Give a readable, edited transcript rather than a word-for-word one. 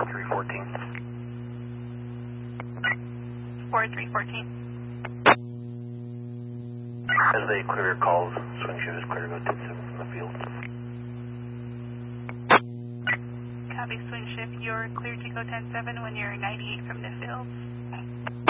314. 4314. As they clear your calls, swing shift is clear to go 10-7 from the field. Copy swing shift, you're cleared to go 10-7 when you're 98 from the field.